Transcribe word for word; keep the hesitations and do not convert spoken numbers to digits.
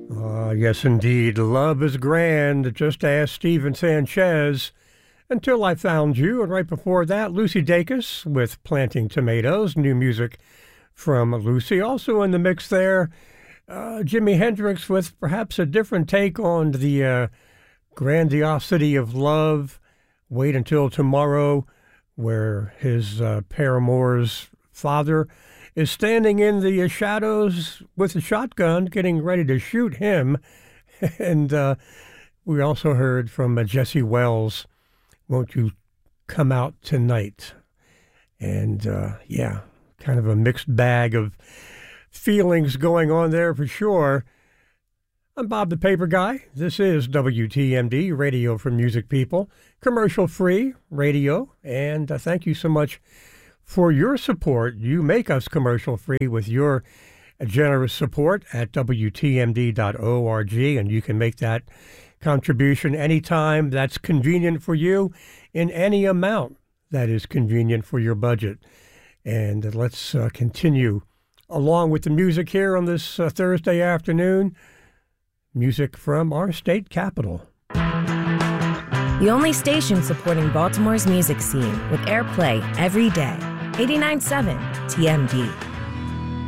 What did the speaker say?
Uh, yes, indeed. Love is grand. Just ask Stephen Sanchez. Until I Found You. And right before that, Lucy Dacus with Planting Tomatoes. New music from Lucy. Also in the mix there, uh, Jimi Hendrix with perhaps a different take on the uh, grandiosity of love. Wait Until Tomorrow, where his uh, paramour's father is standing in the shadows with a shotgun, getting ready to shoot him. And uh, we also heard from uh, Jesse Wells, Won't You Come Out Tonight? And uh, yeah, kind of a mixed bag of feelings going on there for sure. I'm Bob the Paper Guy. This is W T M D, Radio for Music People, commercial-free radio. And uh, thank you so much for your support. You make us commercial-free with your generous support at W T M D dot org, and you can make that contribution anytime that's convenient for you in any amount that is convenient for your budget. And let's uh, continue along with the music here on this uh, Thursday afternoon. Music from our state capital. The only station supporting Baltimore's music scene with airplay every day. eighty-nine point seven T M D.